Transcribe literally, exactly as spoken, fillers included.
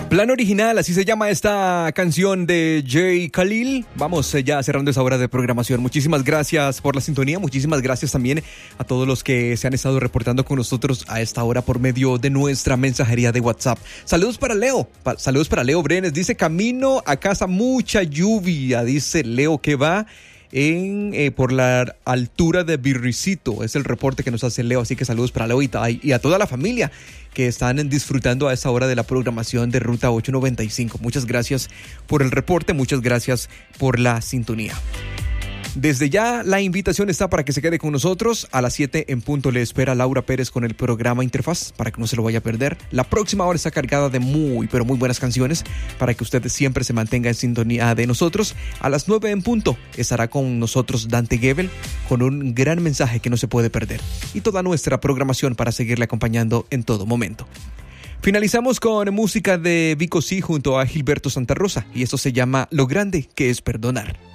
Plan Original, así se llama esta canción de Jay Khalil. Vamos eh, ya cerrando esa hora de programación. Muchísimas gracias por la sintonía, muchísimas gracias también a todos los que se han estado reportando con nosotros a esta hora por medio de nuestra mensajería de WhatsApp. Saludos para Leo, pa- saludos para Leo Brenes, dice camino a casa, mucha lluvia, dice Leo que va en eh, por la altura de Birricito, es el reporte que nos hace Leo, así que saludos para Leo y, ta- y a toda la familia que están disfrutando a esta hora de la programación de Ruta ocho noventa y cinco. Muchas gracias por el reporte, muchas gracias por la sintonía. Desde ya la invitación está para que se quede con nosotros. A las siete en punto le espera Laura Pérez con el programa Interfaz para que no se lo vaya a perder. La próxima hora está cargada de muy pero muy buenas canciones para que usted siempre se mantenga en sintonía de nosotros. A las nueve en punto estará con nosotros Dante Gebel con un gran mensaje que no se puede perder y toda nuestra programación para seguirle acompañando en todo momento. Finalizamos con música de Vico C junto a Gilberto Santa Rosa y esto se llama Lo Grande que es Perdonar.